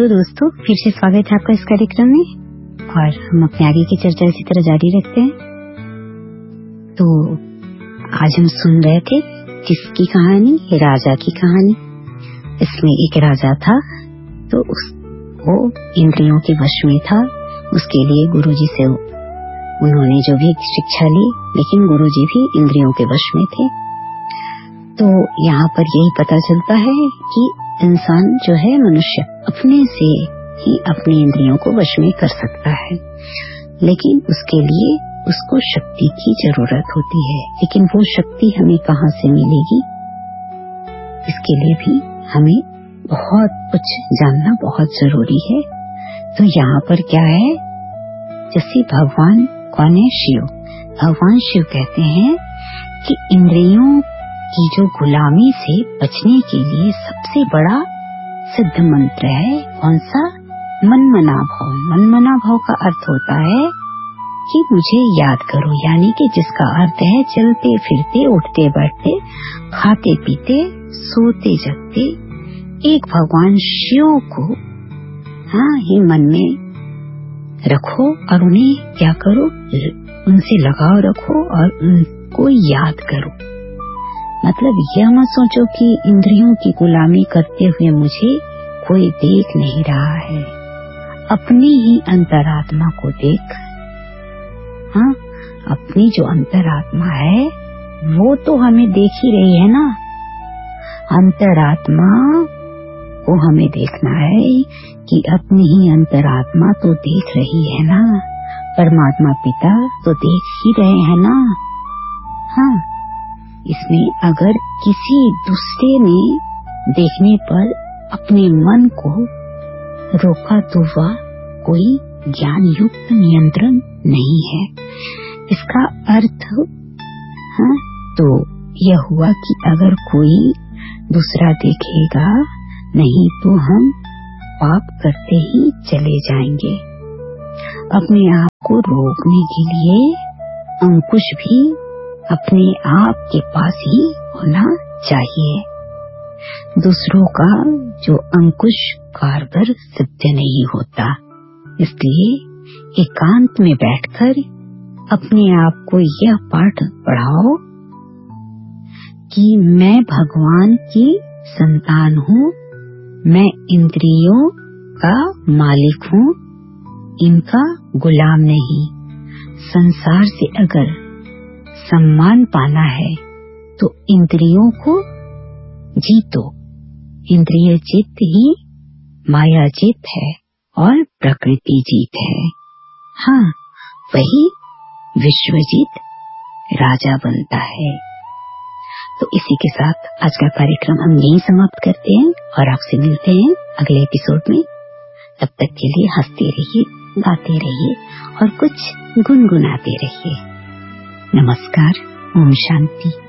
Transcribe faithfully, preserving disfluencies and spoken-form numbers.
तो दोस्तों फिर से स्वागत है आपका इस कार्यक्रम में और हम अपने आगे की चर्चा इसी तरह जारी रखते हैं। तो आज हम सुन रहे थे किसकी कहानी, राजा की कहानी। इसमें एक राजा था तो उस वो इंद्रियों के वश में था। उसके लिए गुरुजी से उन्होंने जो भी शिक्षा ली, लेकिन गुरुजी भी इंद्रियों के वश में थे। तो यहाँ पर यही पता चलता है कि इंसान जो है, मनुष्य अपने से ही अपनी इंद्रियों को वश में कर सकता है, लेकिन उसके लिए उसको शक्ति की जरूरत होती है। लेकिन वो शक्ति हमें कहाँ से मिलेगी, इसके लिए भी हमें बहुत कुछ जानना बहुत जरूरी है। तो यहाँ पर क्या है, जैसे भगवान कौन है, शिव। भगवान शिव कहते हैं कि इंद्रियों की जो गुलामी से बचने के लिए सबसे बड़ा सिद्ध मंत्र है कौन सा, मनमना भाव। मनमना भाव का अर्थ होता है कि मुझे याद करो, यानी कि जिसका अर्थ है चलते फिरते, उठते बैठते, खाते पीते, सोते जगते एक भगवान शिव को हाँ ही मन में रखो और उन्हें क्या करो, उनसे लगाव रखो और उनको याद करो। मतलब यह मत सोचो कि इंद्रियों की गुलामी करते हुए मुझे कोई देख नहीं रहा है। अपनी ही अंतरात्मा को देख। हाँ, अपनी जो अंतरात्मा है वो तो हमें देख ही रही है ना। अंतरात्मा को हमें देखना है कि अपनी ही अंतरात्मा तो देख रही है ना। परमात्मा पिता तो देख ही रहे हैं ना। हाँ, इसमें अगर किसी दूसरे ने देखने पर अपने मन को रोका तो वह कोई ज्ञान युक्त नियंत्रण नहीं है। इसका अर्थ हाँ, तो यह हुआ कि अगर कोई दूसरा देखेगा नहीं तो हम पाप करते ही चले जाएंगे। अपने आप को रोकने के लिए अंकुश भी अपने आप के पास ही होना चाहिए। दूसरों का जो अंकुश कारगर सिद्ध नहीं होता, इसलिए एकांत में बैठकर अपने आप को यह पाठ पढ़ाओ कि मैं भगवान की संतान हूँ, मैं इंद्रियों का मालिक हूँ, इनका गुलाम नहीं। संसार से अगर सम्मान पाना है तो इंद्रियों को जीतो। इंद्रिय जीत ही माया जीत है और प्रकृति जीत है। हाँ, वही विश्वजीत राजा बनता है। तो इसी के साथ आज का कार्यक्रम हम यहीं समाप्त करते हैं और आपसे मिलते हैं अगले एपिसोड में। तब तक के लिए हंसते रहिए, गाते रहिए और कुछ गुनगुनाते रहिए। नमस्कार, ओम शांति।